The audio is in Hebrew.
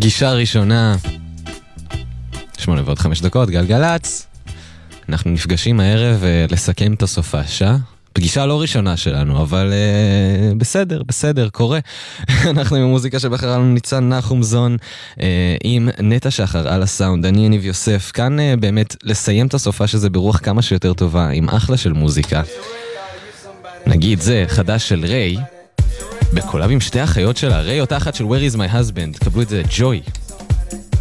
פגישה ראשונה, 8:05, גלגלץ. אנחנו נפגשים הערב לסכם את הסופשה. פגישה לא ראשונה שלנו, אבל בסדר, קורה. אנחנו עם המוזיקה שבחרה לנו ניצן נחומזון, עם נטע שחר על הסאונד, אני יניב יוסף. כאן באמת לסיים את הסופה שזה ברוח כמה שיותר טובה, עם אחלה של מוזיקה. נגיד זה חדש של ריי, בקולב עם שתי אחיות שלה, ריי אותה אחת של Where is my husband, קבלו את זה, ג'וי.